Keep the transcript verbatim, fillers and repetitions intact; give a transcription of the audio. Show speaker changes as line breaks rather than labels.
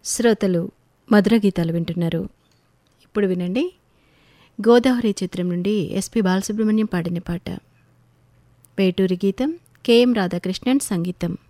శ్రోతలు మధుర గీతాలు వింటున్నారు. ఇప్పుడు వినండి, గోదావరి చిత్రం నుండి ఎస్పి బాలసుబ్రహ్మణ్యం పాడిన పాట. వేటూరి గీతం, కెఎం రాధాకృష్ణన్ సంగీతం.